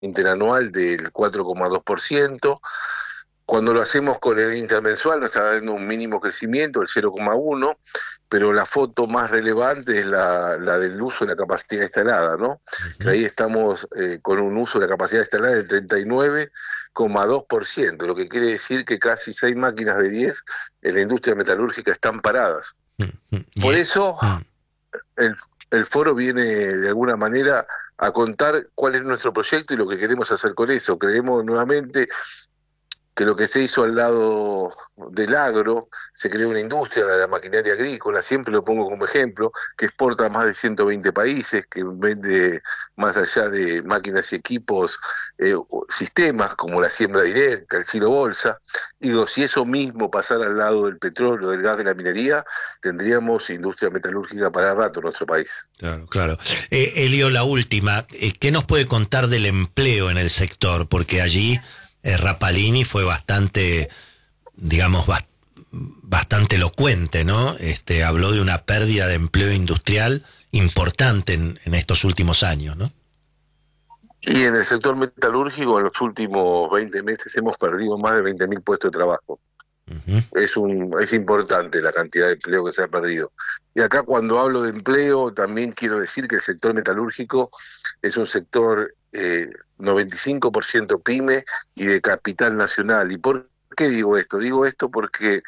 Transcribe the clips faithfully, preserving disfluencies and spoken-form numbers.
interanual del cuatro coma dos por ciento. Cuando lo hacemos con el intermensual nos está dando un mínimo crecimiento, el cero coma uno, pero la foto más relevante es la, la del uso de la capacidad instalada, ¿no? Que Ujú. ahí estamos eh, con un uso de la capacidad instalada del treinta y nueve coma dos por ciento, lo que quiere decir que casi seis máquinas de diez en la industria metalúrgica están paradas. Mm, mm, Por y- eso mm. el, el foro viene de alguna manera a contar cuál es nuestro proyecto y lo que queremos hacer con eso. Creemos nuevamente que lo que se hizo al lado del agro, se creó una industria, la de la maquinaria agrícola, siempre lo pongo como ejemplo, que exporta a más de ciento veinte países, que vende más allá de máquinas y equipos, eh, sistemas como la siembra directa, el silo bolsa. Digo, si eso mismo pasara al lado del petróleo, del gas, de la minería, tendríamos industria metalúrgica para rato en nuestro país. Claro, claro. Eh, Elio, la última, eh, ¿qué nos puede contar del empleo en el sector? Porque allí eh, Rapalini fue bastante, digamos, bas- bastante elocuente, ¿no? Este, habló de una pérdida de empleo industrial importante en, en estos últimos años, ¿no? Y en el sector metalúrgico, en los últimos veinte meses hemos perdido más de veinte mil puestos de trabajo. Ujú. Es un, es importante la cantidad de empleo que se ha perdido. Y acá cuando hablo de empleo, también quiero decir que el sector metalúrgico es un sector eh, noventa y cinco por ciento pyme y de capital nacional. ¿Y por qué digo esto? Digo esto porque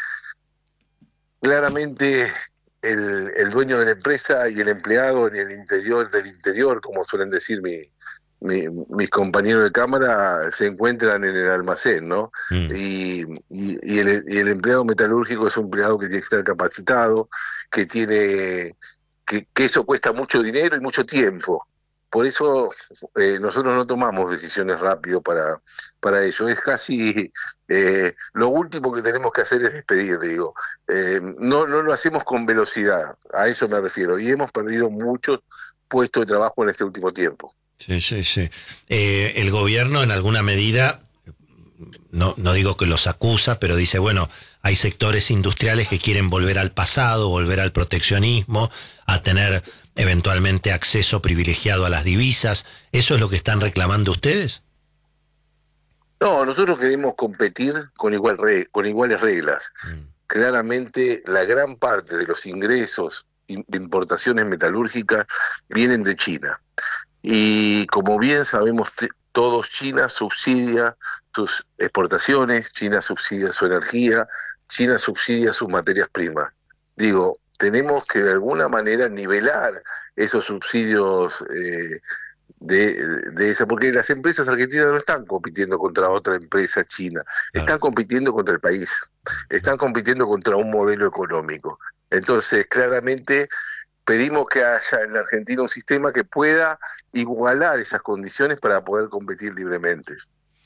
claramente el, el dueño de la empresa y el empleado en el interior del interior, como suelen decir mi, mi- mis compañeros de cámara, se encuentran en el almacén, ¿no? Mm. Y, y- y el, y el empleado metalúrgico es un empleado que tiene que estar capacitado, que tiene, que, que eso cuesta mucho dinero y mucho tiempo. Por eso eh, nosotros no tomamos decisiones rápido para, para eso. Es casi eh, lo último que tenemos que hacer es despedir, digo. Eh, no, no lo hacemos con velocidad, a eso me refiero. Y hemos perdido muchos puestos de trabajo en este último tiempo. Sí, sí, sí. Eh, el gobierno en alguna medida, no, no digo que los acusa, pero dice, bueno, hay sectores industriales que quieren volver al pasado, volver al proteccionismo, a tener eventualmente acceso privilegiado a las divisas. ¿Eso es lo que están reclamando ustedes? No, nosotros queremos competir con, igual re- con iguales reglas. Mm. Claramente, la gran parte de los ingresos in- de importaciones metalúrgicas vienen de China. Y como bien sabemos te- todos, China subsidia sus exportaciones, China subsidia su energía, China subsidia sus materias primas. Digo, tenemos que de alguna manera nivelar esos subsidios eh, de, de esa, porque las empresas argentinas no están compitiendo contra otra empresa china, Claro. están compitiendo contra el país, están compitiendo contra un modelo económico. Entonces, claramente pedimos que haya en la Argentina un sistema que pueda igualar esas condiciones para poder competir libremente.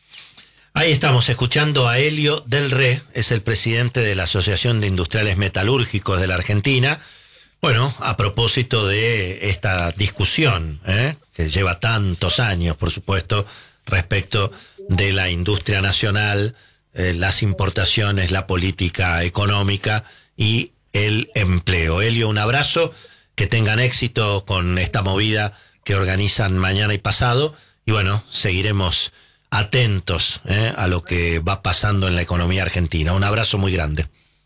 Ahí estamos escuchando a Elio Del Re, es el presidente de la Asociación de Industriales Metalúrgicos de la Argentina. Bueno, a propósito de esta discusión, ¿eh? que lleva tantos años, por supuesto, respecto de la industria nacional, eh, las importaciones, la política económica y el empleo. Elio, un abrazo, que tengan éxito con esta movida que organizan mañana y pasado, y bueno, seguiremos atentos ¿eh? a lo que va pasando en la economía argentina. Un abrazo muy grande.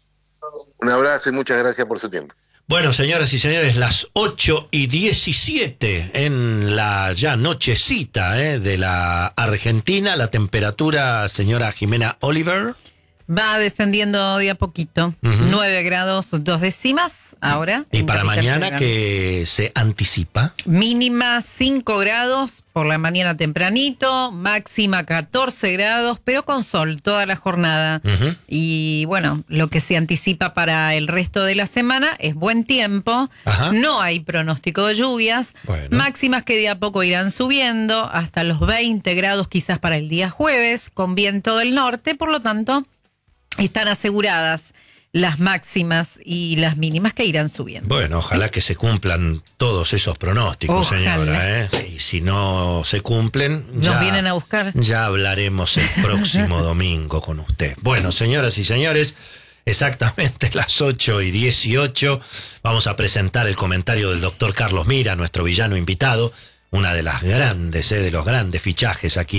Un abrazo y muchas gracias por su tiempo. Bueno, señoras y señores, las ocho y diecisiete en la ya nochecita ¿eh? de la Argentina. La temperatura, señora Jimena Oliver. Va descendiendo de a poquito. Ujú. nueve grados, dos décimas ahora. Y en para Capital mañana, Federal. que se anticipa. Mínima cinco grados por la mañana tempranito, máxima catorce grados, pero con sol toda la jornada. Ujú. Y bueno, lo que se anticipa para el resto de la semana es buen tiempo. Ajá. No hay pronóstico de lluvias. Bueno. Máximas que de a poco irán subiendo hasta los veinte grados quizás para el día jueves, con viento del norte. Por lo tanto, están aseguradas las máximas y las mínimas que irán subiendo. Bueno, ojalá que se cumplan todos esos pronósticos, Ojalá. señora. ¿eh? Y si no se cumplen, Nos ya, vienen a buscar. ya hablaremos el próximo domingo con usted. Bueno, señoras y señores, exactamente las ocho y dieciocho, vamos a presentar el comentario del doctor Carlos Mira, nuestro villano invitado, una de las grandes, eh, de los grandes fichajes aquí